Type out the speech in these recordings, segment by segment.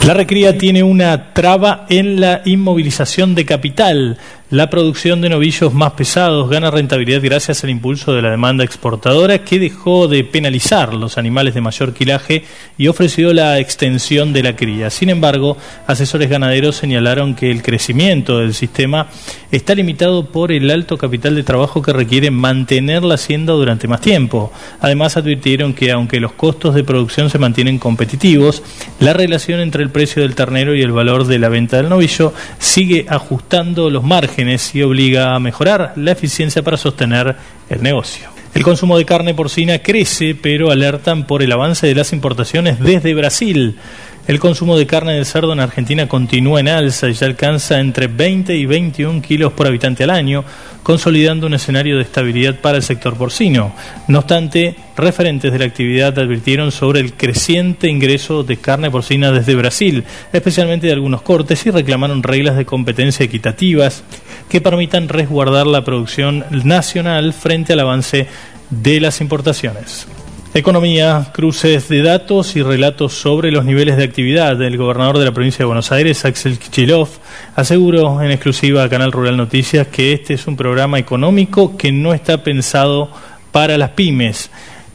La recría tiene una traba en la inmovilización de capital. La producción de novillos más pesados gana rentabilidad gracias al impulso de la demanda exportadora, que dejó de penalizar los animales de mayor quilaje y ofreció la extensión de la cría. Sin embargo, asesores ganaderos señalaron que el crecimiento del sistema está limitado por el alto capital de trabajo que requiere mantener la hacienda durante más tiempo. Además, advirtieron que aunque los costos de producción se mantienen competitivos, la relación entre el precio del ternero y el valor de la venta del novillo sigue ajustando los márgenes y obliga a mejorar la eficiencia para sostener el negocio. El consumo de carne porcina crece, pero alertan por el avance de las importaciones desde Brasil. El consumo de carne de cerdo en Argentina continúa en alza y ya alcanza entre 20 y 21 kilos por habitante al año, consolidando un escenario de estabilidad para el sector porcino. No obstante, referentes de la actividad advirtieron sobre el creciente ingreso de carne porcina desde Brasil, especialmente de algunos cortes, y reclamaron reglas de competencia equitativas que permitan resguardar la producción nacional frente al avance de las importaciones. Economía, cruces de datos y relatos sobre los niveles de actividad. El gobernador de la provincia de Buenos Aires, Axel Kicillof, aseguró en exclusiva a Canal Rural Noticias que este es un programa económico que no está pensado para las pymes,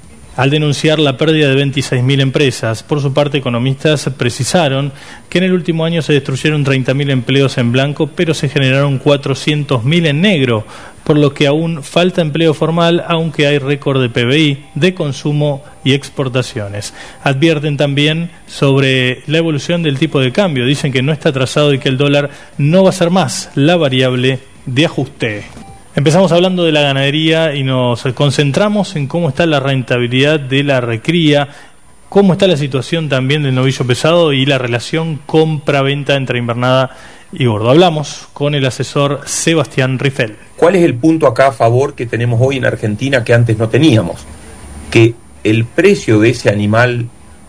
al denunciar la pérdida de 26.000 empresas. Por su parte, economistas precisaron que en el último año se destruyeron 30.000 empleos en blanco, pero se generaron 400.000 en negro, por lo que aún falta empleo formal, aunque hay récord de PBI, de consumo y exportaciones. Advierten también sobre la evolución del tipo de cambio. Dicen que no está atrasado y que el dólar no va a ser más la variable de ajuste. Empezamos hablando de la ganadería y nos concentramos en cómo está la rentabilidad de la recría, cómo está la situación también del novillo pesado y la relación compra-venta entre invernada y gordo. Hablamos con el asesor Sebastián Rifel. ¿Cuál es el punto acá a favor que tenemos hoy en Argentina que antes no teníamos? Que el precio de ese animal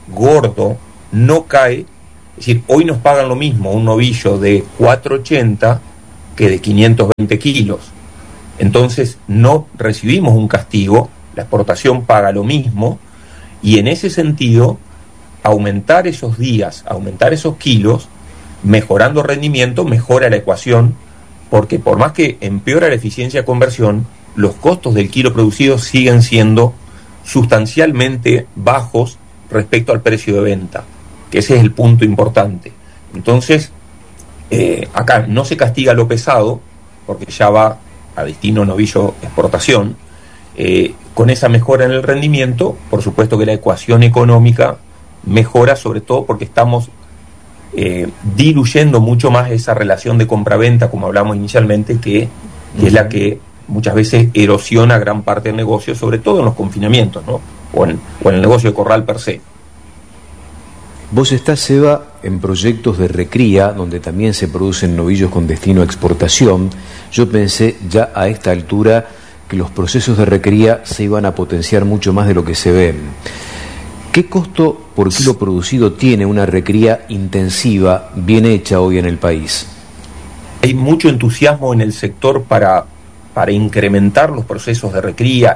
gordo no cae, es decir, hoy nos pagan lo mismo un novillo de 480 que de 520 kilos. Entonces no recibimos un castigo, la exportación paga lo mismo, y en ese sentido aumentar esos días, aumentar esos kilos, mejorando rendimiento, mejora la ecuación, porque por más que empeora la eficiencia de conversión, los costos del kilo producido siguen siendo sustancialmente bajos respecto al precio de venta, que ese es el punto importante. Entonces, acá no se castiga lo pesado, porque ya va a destino novillo exportación. Con esa mejora en el rendimiento, por supuesto que la ecuación económica mejora, sobre todo porque estamos diluyendo mucho más esa relación de compra-venta, como hablamos inicialmente, que es la que muchas veces erosiona gran parte del negocio, sobre todo en los confinamientos, ¿no? o en el negocio de corral per se. Vos estás, Seba, en proyectos de recría, donde también se producen novillos con destino a exportación. Yo pensé ya a esta altura que los procesos de recría se iban a potenciar mucho más de lo que se ven. ¿Qué costo por kilo producido tiene una recría intensiva bien hecha hoy en el país? Hay mucho entusiasmo en el sector para incrementar los procesos de recría